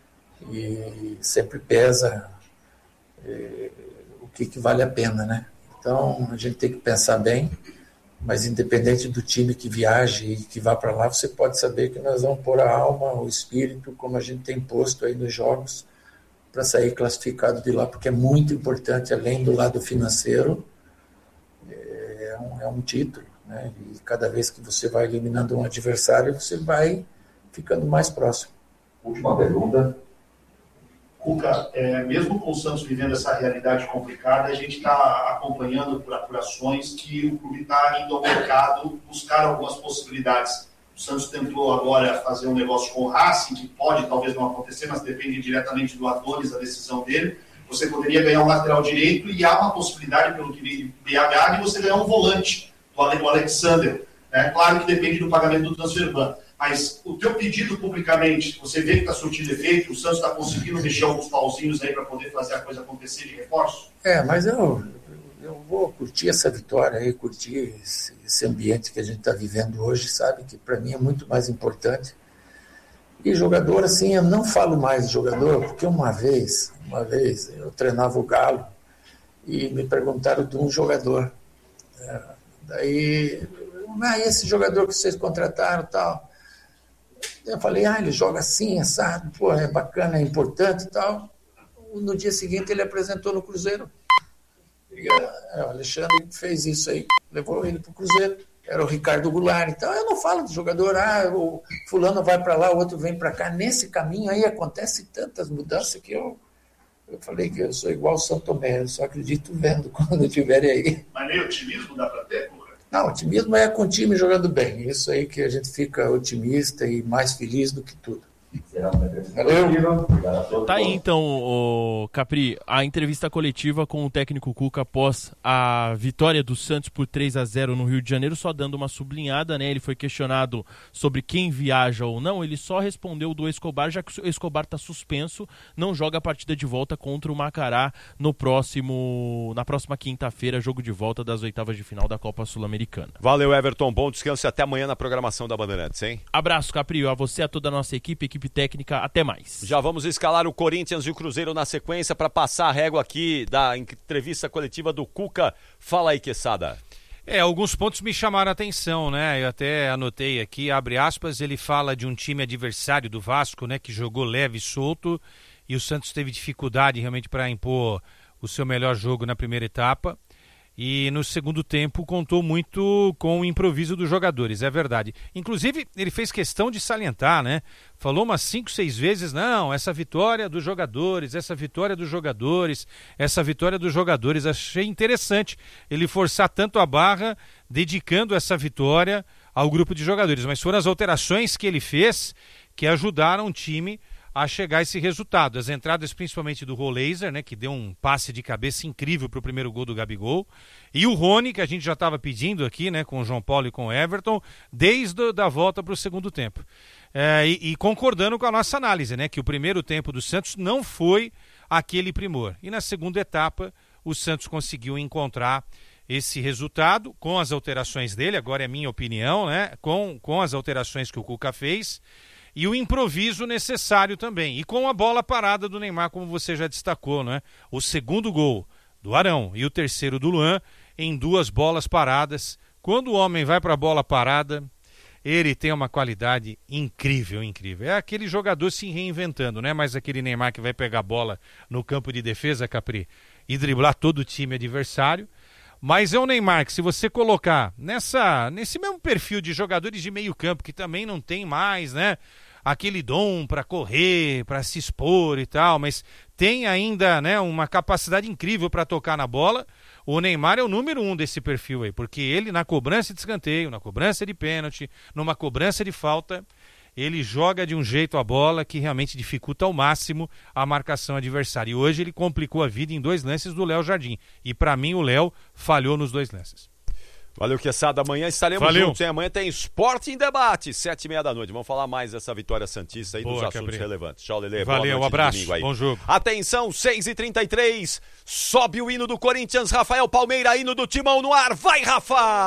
e sempre pesa é, o que, que vale a pena, né? Então, a gente tem que pensar bem, mas independente do time que viaje e que vá para lá, você pode saber que nós vamos pôr a alma, o espírito, como a gente tem posto aí nos jogos, para sair classificado de lá, porque é muito importante, além do lado financeiro, é um, é um título, né? E cada vez que você vai eliminando um adversário, você vai ficando mais próximo. Última pergunta. Cuca, é, mesmo com o Santos vivendo essa realidade complicada, a gente está acompanhando por apurações que o clube está indo ao mercado buscar algumas possibilidades. O Santos tentou agora fazer um negócio com o Racing, que pode talvez não acontecer, mas depende diretamente do Adonis, a decisão dele. Você poderia ganhar um lateral direito e há uma possibilidade, pelo que vi B H, de você ganhar um volante, do Alexander. Né? Claro que depende do pagamento do transfer ban. Mas o teu pedido publicamente, você vê que está surtindo efeito, o Santos está conseguindo mexer alguns pauzinhos aí para poder fazer a coisa acontecer de reforço? É, mas eu, eu vou curtir essa vitória aí, curtir esse, esse ambiente que a gente está vivendo hoje, sabe? Que para mim é muito mais importante. E jogador, assim, eu não falo mais de jogador, porque uma vez, uma vez, eu treinava o Galo e me perguntaram de um jogador. É, daí, ah, esse jogador que vocês contrataram e tal. Eu falei, ah, ele joga assim, assado, pô, é bacana, é importante e tal. No dia seguinte ele apresentou no Cruzeiro. E, é, o Alexandre fez isso aí, levou ele para o Cruzeiro. Era o Ricardo Goulart. Então eu não falo de jogador, ah, o fulano vai para lá, o outro vem para cá. Nesse caminho aí acontece tantas mudanças que eu, eu falei que eu sou igual o São Tomé, eu só acredito vendo quando estiverem aí. Mas nem otimismo dá para ter? Não, otimismo é com o time jogando bem. Isso aí que a gente fica otimista e mais feliz do que tudo. Valeu. Tá aí então, o Capri, a entrevista coletiva com o técnico Cuca após a vitória do Santos por três a zero no Rio de Janeiro, só dando uma sublinhada, né? Ele foi questionado sobre quem viaja ou não, ele só respondeu do Escobar, já que o Escobar tá suspenso, não joga a partida de volta contra o Macará no próximo, na próxima quinta-feira, jogo de volta das oitavas de final da Copa Sul-Americana. Valeu, Everton, bom descanso e até amanhã na programação da Bandeirantes, hein? Abraço, Capri, a você, a toda a nossa equipe, equipe técnica, até mais. Já vamos escalar o Corinthians e o Cruzeiro na sequência para passar a régua aqui da entrevista coletiva do Cuca. Fala aí, Quesada. É, alguns pontos me chamaram a atenção, né? Eu até anotei aqui, abre aspas, ele fala de um time adversário do Vasco, né? Que jogou leve e solto e o Santos teve dificuldade realmente para impor o seu melhor jogo na primeira etapa. E no segundo tempo contou muito com o improviso dos jogadores, é verdade. Inclusive, ele fez questão de salientar, né? Falou umas cinco, seis vezes, não, essa vitória dos jogadores, essa vitória dos jogadores, essa vitória dos jogadores. Achei interessante ele forçar tanto a barra, dedicando essa vitória ao grupo de jogadores. Mas foram as alterações que ele fez que ajudaram o time a chegar a esse resultado. As entradas principalmente do Roleiser, né, que deu um passe de cabeça incrível para o primeiro gol do Gabigol, e o Rony, que a gente já estava pedindo aqui, né, com o João Paulo e com o Everton, desde a volta para o segundo tempo. É, e, e concordando com a nossa análise, né, que o primeiro tempo do Santos não foi aquele primor. E na segunda etapa, o Santos conseguiu encontrar esse resultado com as alterações dele, agora é minha opinião, né, com, com as alterações que o Cuca fez, e o improviso necessário também. E com a bola parada do Neymar, como você já destacou, né? O segundo gol do Arão e o terceiro do Luan em duas bolas paradas Quando o homem vai para a bola parada, ele tem uma qualidade incrível, incrível. É aquele jogador se reinventando, não é mais aquele Neymar que vai pegar a bola no campo de defesa, Capri, e driblar todo o time adversário. Mas é o Neymar que, se você colocar nessa, nesse mesmo perfil de jogadores de meio campo, que também não tem mais, né, aquele dom para correr, para se expor e tal, mas tem ainda, né, uma capacidade incrível para tocar na bola, o Neymar é o número um desse perfil aí, porque ele na cobrança de escanteio, na cobrança de pênalti, numa cobrança de falta, ele joga de um jeito a bola que realmente dificulta ao máximo a marcação adversária. E hoje ele complicou a vida em dois lances do Léo Jardim. E para mim o Léo falhou nos dois lances. Valeu, Queçada. Amanhã estaremos Valeu. juntos, hein? Amanhã tem Esporte em Debate, sete e meia da noite. Vamos falar mais dessa vitória santista aí, Boa, dos assuntos Gabriel. relevantes. Tchau, Lelê. Valeu, um abraço. Bom jogo. Atenção, seis e trinta e três. Sobe o hino do Corinthians. Rafael Palmeira, hino do Timão no ar. Vai, Rafa!